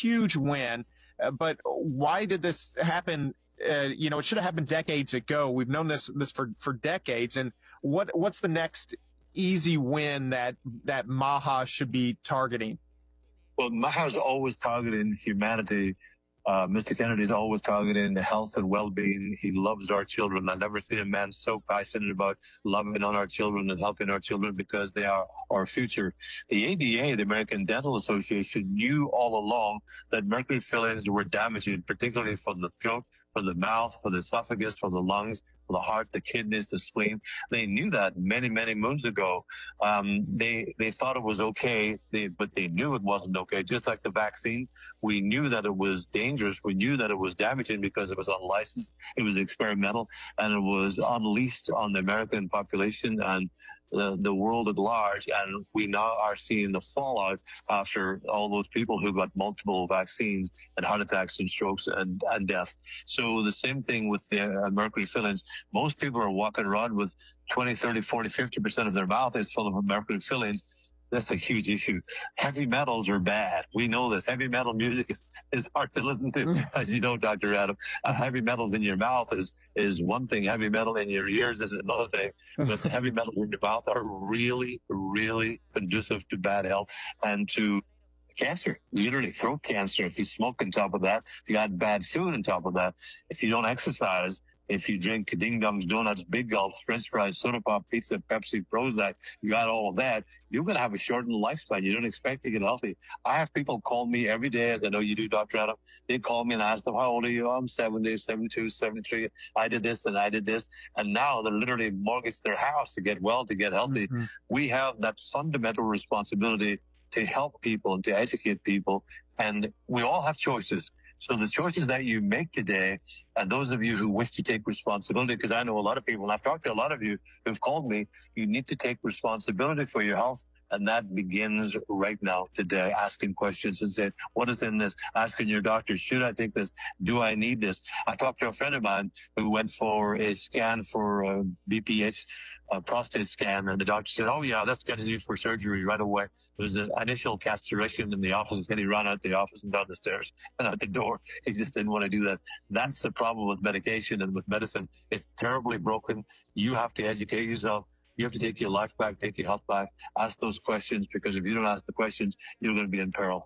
huge win. But why did this happen? It should have happened decades ago. We've known this for decades. And what's the next easy win that MAHA should be targeting? Well, MAHA's always targeting humanity. Mr. Kennedy's always targeting the health and well-being. He loves our children. I've never seen a man so passionate about loving on our children and helping our children because they are our future. The ADA, the American Dental Association, knew all along that mercury fillings were damaging, particularly for the throat, for the mouth, for the esophagus, for the lungs, for the heart, the kidneys, the spleen. They knew that many, many moons ago. They thought it was okay, but they knew it wasn't okay. Just like the vaccine, we knew that it was dangerous. We knew that it was damaging because it was unlicensed, it was experimental, and it was unleashed on the American population and the world at large. And we now are seeing the fallout after all those people who got multiple vaccines and heart attacks and strokes and death. So the same thing with the mercury fillings. Most people are walking around with 20, 30, 40, 50% of their mouth is full of mercury fillings. That's a huge issue. Heavy metals are bad. We know this. Heavy metal music is hard to listen to, as you know, Dr. Adam. Heavy metals in your mouth is one thing. Heavy metal in your ears is another thing. But the heavy metals in your mouth are really, really conducive to bad health and to cancer, literally throat cancer. If you smoke on top of that, if you add bad food on top of that, if you don't exercise, if you drink ding dongs, donuts, big gulps, french fries, soda pop, pizza, Pepsi, Prozac, you got all of that, you're going to have a shortened lifespan. You don't expect to get healthy. I have people call me every day, as I know you do, Dr. Adam. They call me and ask them, how old are you? I'm 70, 72, 73. I did this and I did this. And now they're literally mortgaged their house to get well, to get healthy. Mm-hmm. We have that fundamental responsibility to help people and to educate people. And we all have choices. So the choices that you make today, and those of you who wish to take responsibility, because I know a lot of people, and I've talked to a lot of you who've called me, you need to take responsibility for your health. And that begins right now, today, asking questions and saying, what is in this? Asking your doctor, should I take this? Do I need this? I talked to a friend of mine who went for a scan for BPH, a prostate scan, and the doctor said, oh yeah, that's getting you for surgery right away. There was an initial castration in the office, and he ran out the office and down the stairs and out the door. He just didn't want to do that. That's the problem with medication and with medicine. It's terribly broken. You have to educate yourself. You have to take your life back, take your health back, ask those questions, because if you don't ask the questions, you're going to be in peril.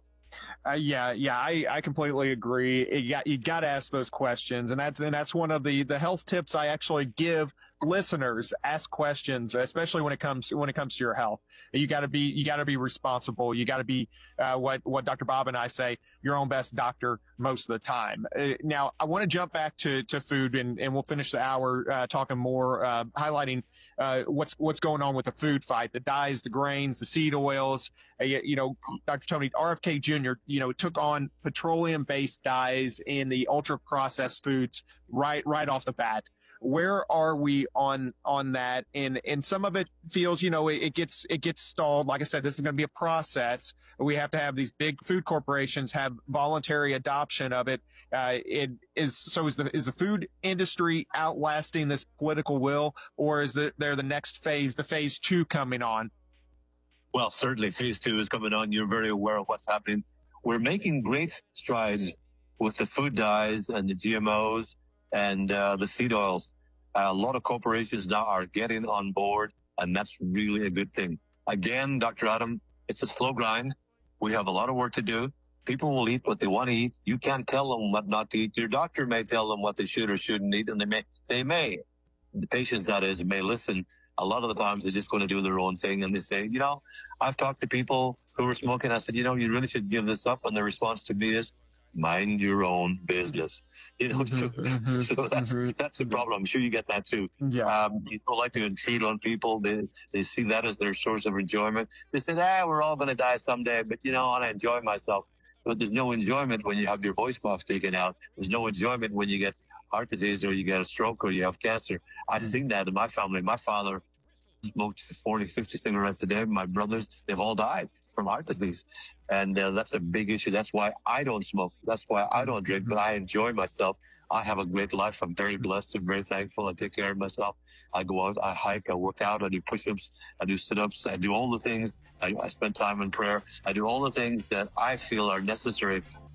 I completely agree. You got to ask those questions, and that's one of the health tips I actually give listeners. Ask questions, especially when it comes to your health. You got to be responsible. You got to be what Dr. Bob and I say, your own best doctor most of the time. Now I want to jump back to food, and we'll finish the hour talking more, highlighting what's going on with the food fight, the dyes, the grains, the seed oils. Dr. Tony RFK Jr. Took on petroleum-based dyes in the ultra-processed foods right off the bat. Where are we on that? And some of it feels, it gets stalled. Like I said, this is going to be a process. We have to have these big food corporations have voluntary adoption of it. Is the food industry outlasting this political will, or is there the next phase, the phase 2 coming on? Well, certainly phase 2 is coming on. You're very aware of what's happening. We're making great strides with the food dyes and the GMOs and the seed oils. A lot of corporations now are getting on board, and that's really a good thing. Again, Dr. Adam, it's a slow grind. We have a lot of work to do. People will eat what they want to eat. You can't tell them what not to eat. Your doctor may tell them what they should or shouldn't eat, and they may. The patients, that is, may listen. A lot of the times they're just going to do their own thing, and they say, I've talked to people who were smoking. I said, you really should give this up. And the response to me is, mind your own business. So that's the problem. I'm sure you get that too. Yeah. You don't like to intrude on people. They see that as their source of enjoyment. They say, we're all going to die someday, but I want to enjoy myself. But there's no enjoyment when you have your voice box taken out. There's no enjoyment when you get heart disease or you get a stroke or you have cancer. I've seen that in my family. My father smoked 40, 50 cigarettes a day. My brothers, they've all died from heart disease. And that's a big issue. That's why I don't smoke. That's why I don't drink, but I enjoy myself. I have a great life. I'm very blessed and very thankful. I take care of myself. I go out, I hike, I work out, I do push-ups, I do sit-ups, I do all the things. I spend time in prayer. I do all the things that I feel are necessary